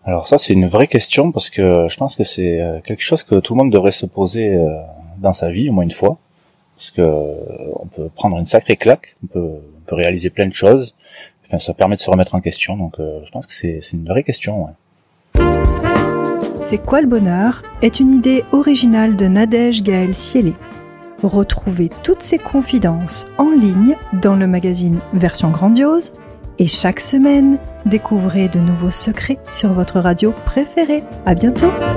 Alors ça, c'est une vraie question parce que je pense que c'est quelque chose que tout le monde devrait se poser dans sa vie au moins une fois, parce que on peut prendre une sacrée claque, on peut réaliser plein de choses. Enfin, ça permet de se remettre en question. Donc, je pense que c'est une vraie question. Ouais. C'est quoi le bonheur est une idée originale de Nadège Gaël Siélé. Retrouvez toutes ses confidences en ligne dans le magazine Version Grandiose et chaque semaine, découvrez de nouveaux secrets sur votre radio préférée. À bientôt!